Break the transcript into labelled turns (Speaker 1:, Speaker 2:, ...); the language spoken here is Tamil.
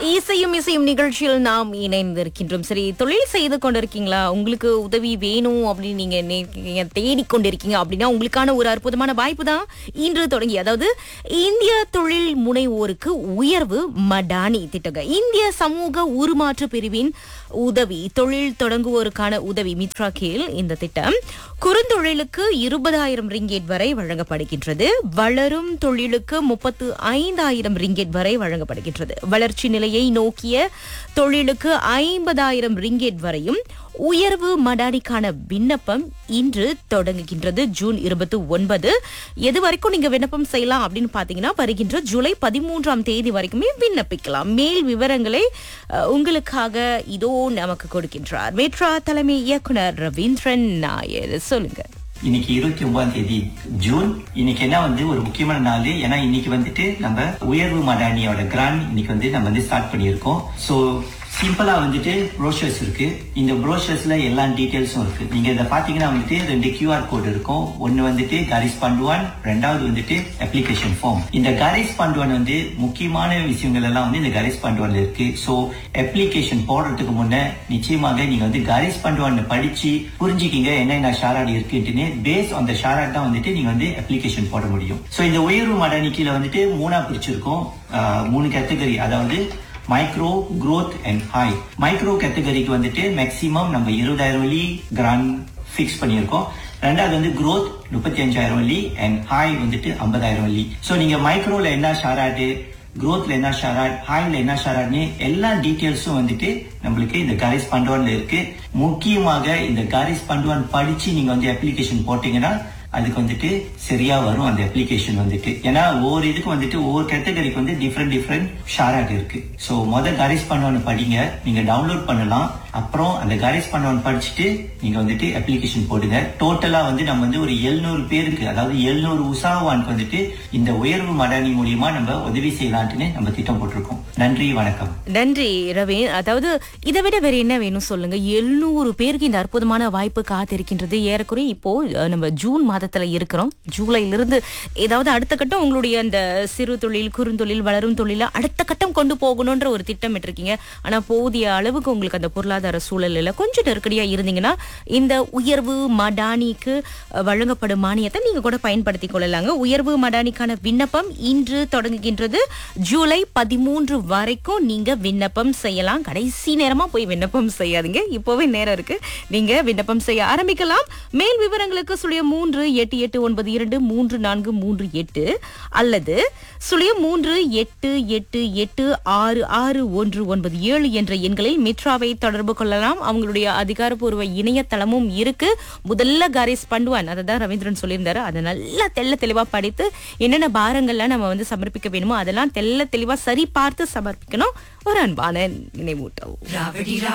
Speaker 1: இசையும் இசையும் நிகழ்ச்சியில் நாம் இணைந்திருக்கின்றோம். சரி, தொழில் செய்து கொண்டிருக்கீங்களா? உங்களுக்கு உதவி வேணும் அப்படின்னு நீங்க தேடிக்கொண்டிருக்கீங்க அப்படின்னா உங்களுக்கான ஒரு அற்புதமான வாய்ப்பு தான் இன்று தொடங்கி, அதாவது இந்திய தொழில் முனைவோருக்கு உயர்வு மடானி திட்டங்க. இந்திய சமூக உருமாற்று பிரிவின் உதவி, தொழில் தொடங்குவோருக்கான உதவி மித்ரா கீழ் இந்த திட்டம் குறுந்தொழிலுக்கு 20,000 ரிங்கெட் வரை வழங்கப்படுகின்றது. வளரும் தொழிலுக்கு 35,000 ரிங்கெட் வரை வழங்கப்படுகின்றது. வளர்ச்சி நிலையை நோக்கிய தொழிலுக்கு 50,000 ரிங்கெட் வரையும் உயர்வு மடானிக்கான விண்ணப்பம் இன்று தொடங்குகின்றது. ஜூன் 29 எது வரைக்கும் நீங்க விண்ணப்பம் செய்யலாம் அப்படின்னு பாத்தீங்கன்னா வருகின்ற ஜூலை 13ஆம் தேதி வரைக்குமே விண்ணப்பிக்கலாம். மேல் விவரங்களை உங்களுக்காக இதோ நமக்கு கொடுக்கின்றார் மெட்ரா தலைமை இயக்குனர் ரவீந்திரன் நாயர். சொல்லுங்க.
Speaker 2: இன்னைக்கு 29ஆம் தேதி ஜூன். இன்னைக்கு என்ன ஒரு முக்கியமான நாள். ஏன்னா இன்னைக்கு நம்ம உயர்வு மடானியோட கிராண்ட் இன்னைக்கு நம்ம ஸ்டார்ட் பண்ணியிருக்கோம். சோ சிம்பிளா ப்ரோஷர்ஸ் இருக்கு. இந்த ப்ரோஷர்ஸ்ல எல்லா டீடைல்ஸும் இருக்கு. நீங்க இதை பாத்தீங்கன்னா 2 QR கோட் இருக்கும். ஒன்னு காரிஸ் பண்டுவான், ரெண்டாவது அப்ளிகேஷன் ஃபார்ம். இந்த காரிஸ் பண்டுவான் முக்கியமான விஷயங்கள் எல்லாம் இந்த காரிஸ் பண்டுவான்ல இருக்கு. சோ அப்ளிகேஷன் போடுறதுக்கு முன்ன நிச்சயமாக நீங்க காரிஸ் பண்டுவான் படிச்சு புரிஞ்சுக்கிங்க என்ன ஷாராட் இருக்குன்னு. பேஸ் அந்த ஷாராட் தான் நீங்க அப்ளிகேஷன் போட முடியும். சோ இந்த உயர்வு மடானி கீழ 3ஆ பிரிச்சிருக்கோம். 3 கேட்டகரி, அதாவது micro, growth and high. Micro கேட்டகரிக்கு மேக்சிமம் நம்ம 20,000 வழி கிராண்ட் பிக்ஸ் பண்ணியிருக்கோம். ரெண்டாவது growth 35,000 வழி அண்ட் ஹை 50,000 வழி. சோ நீங்க மைக்ரோல என்ன ஷாராட், growthல என்ன ஷாராட், ஹைல என்ன ஷாராட்னு எல்லா டீடைல்ஸும் நம்மளுக்கு இந்த காரிஸ் பண்டுவான்ல இருக்கு. முக்கியமாக இந்த காரிஸ் பண்டுவான் படிச்சு நீங்க அப்ளிகேஷன் போட்டீங்கன்னா அதுக்கு சரியா வரும் அந்த அப்ளிகேஷன். ஏன்னா ஒவ்வொரு இதுக்கு ஒவ்வொரு கேட்டகரிக்கு டிஃப்ரெண்ட் ஷாராட் இருக்கு. சோ காரிஸ் பண்டுவான் படிங்க, நீங்க டவுன்லோட் பண்ணலாம். அப்புறம் அந்த காரிஸ் பண்டுவான் படிச்சுட்டு நீங்க அப்ளிகேஷன் போடுங்க. டோட்டலா நம்ம ஒரு 700 பேருக்கு, அதாவது 700 உசாவானுக்கு இந்த உயர்வு மடானி மூலியமா நம்ம உதவி செய்யலாம்னு நம்ம திட்டம் போட்டிருக்கோம். நன்றி, வணக்கம்.
Speaker 1: நன்றி ரவி. அதாவது இதை விட வேற என்ன வேணும் சொல்லுங்க. 700 பேருக்கு இந்த அற்புதமான வாய்ப்பு காத்திருக்கின்றது. ஏறக்குறைய இப்போ நம்ம ஜூன் மாதத்துல இருக்கிறோம். ஜூலையிலிருந்து ஏதாவது அடுத்த கட்டம் உங்களுடைய அந்த சிறு தொழில், குறுந்தொழில், வளரும் தொழில அடுத்த கட்டம் கொண்டு போகணும்ன்ற ஒரு திட்டம் இருக்கீங்க. ஆனா போதிய அளவுக்கு உங்களுக்கு அந்த பொருளாதார சூழல்ல கொஞ்சம் நெருக்கடியா இருந்தீங்கன்னா இந்த உயர்வு மடானிக்கு வழங்கப்படும் மானியத்தை நீங்க கூட பயன்படுத்திக் கொள்ளலாங்க. உயர்வு மடானிக்கான விண்ணப்பம் இன்று தொடங்குகின்றது. ஜூலை 13 வரைக்கும் நீங்க விண்ணப்பம் செய்யலாம். கடைசி நேரமா போய் விண்ணப்பம் செய்யாதீங்க, இப்பவே நேரம் இருக்கு. நீங்க விண்ணப்பம் செய்ய ஆரம்பிக்கலாம். மேல் விவரங்களுக்கு 0388923438 அல்லது 0388866197 என்ற எண்களில் மித்ராவை தொடர்பு கொள்ளலாம். அவங்களுடைய அதிகாரப்பூர்வ இணையதளமும் இருக்கு. முதல்ல காரிஸ் பண்டுவான், அதான் ரவீந்திரன் சொல்லியிருந்தாரு, அதை நல்லா தெள்ள தெளிவா படித்து என்னென்ன பாரங்கள்லாம் நம்ம சமர்ப்பிக்க வேணுமோ அதெல்லாம் தெள்ள தெளிவா சரி பார்த்து சமர்ப்பிக்கணும். ஒரு அன்பான நினைவூட்டல்.